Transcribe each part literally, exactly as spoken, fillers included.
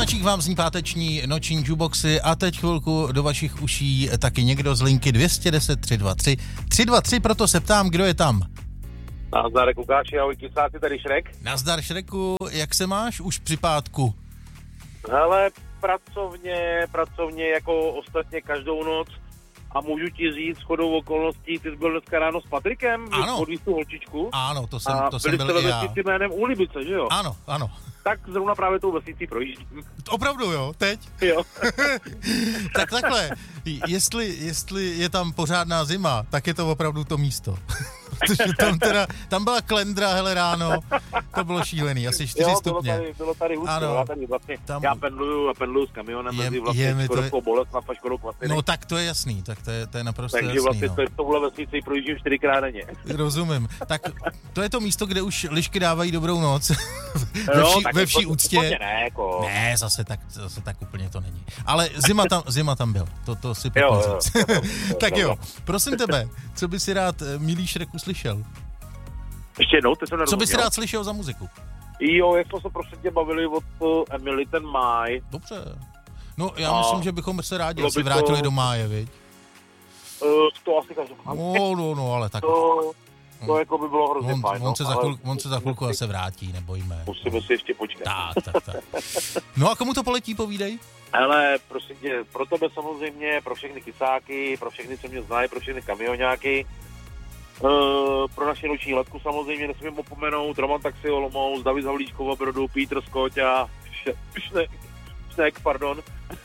Značík vám zní páteční noční jukeboxy a teď chvilku do vašich uší taky někdo z linky dvě jedna nula tři dva tři tři dva tři, proto se ptám, kdo je tam. Nazdar, Lukáši, ahoj, kysáci, tady Šrek. Nazdar, Šreku, jak se máš už při pátku? Hele, pracovně, pracovně jako ostatně každou noc a můžu ti říct shodou okolností, ty jsi byl dneska ráno s Patrikem, ano. Podvíz tu holčičku. Ano, to jsem, to a jsem byl byli i jste já. ve vesnici jménem Úlibice, že jo? Ano, ano. Tak zrovna právě tou vesnicí projíždím. Opravdu jo, teď? Jo. Tak takhle, jestli, jestli je tam pořádná zima, tak je to opravdu to místo. Protože tam teda, tam byla klendra, hele ráno, to bylo šílený, asi čtyři jo, stupně. Bylo tady, bylo tady hustě, já tady vlastně, tam, já pendluju a pendluju s kamionem je, mezi vlastně Škodovkou Boleslav a Škodou Kvatiny. No tak to je jasný, tak to je, to je naprosto Takže jasný. vlastně no. to je tohle vesnici projíždím čtyřikrát denně. Rozumím. Tak to je to místo, kde už lišky dávají dobrou noc. ve no, vší, tak ve vší to, úctě. Ne, jako. ne, zase tak, zase tak úplně to není. Ale zima tam, zima tam byl, to, to si jo, pojďme jo, říct. jo, jo, Tak jo, jo, prosím tebe, co by si rád, milý Šreku, slyšel? Ještě jednou, ty jsem nerozuměl. Co by si rád slyšel za muziku? Jo, jak jsme se prostě tě bavili od uh, Emily ten máj. Dobře. No, já A myslím, že bychom se rádi asi to... vrátili do máje, viď? Uh, to asi každý. No, no, no, ale tak... To, to jako by bylo hrozně on, fajn. On, no, se za chvilku, on se za chvilku asi vrátí, nebojíme. Musíme si ještě počkat. Tak, tak, tak. No a komu to poletí, povídej? Hele, prosím tě, pro tebe samozřejmě, pro všechny kysáky, pro všechny, co mě znají, pro všechny kamionáky, uh, pro naši noční letku samozřejmě nesmím opomenout Roman Taxi Olomouc, David Havlíčkova Brodu, Petr Skoťa, Šnek, Šnek, pardon,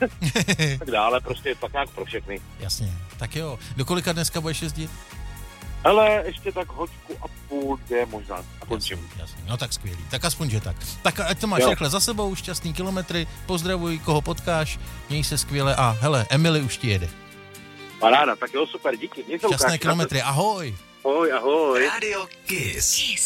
tak dále, prostě tak nějak pro všechny. Jasně, tak jo. Do kolika dneska budeš jezdit? Hele, ještě tak hoďku a půl, dvě možná. A končím. Jasný, jasný. No tak skvělý. Tak aspoň, že tak. Tak ať to máš jo. rychle za sebou, šťastný kilometry, pozdravuj, koho potkáš, měj se skvěle a hele, Emily už ti jede. Paráda, tak jo, super, díky. Šťastné kilometry, ahoj. Ahoj, ahoj. Radio Kiss. Kiss.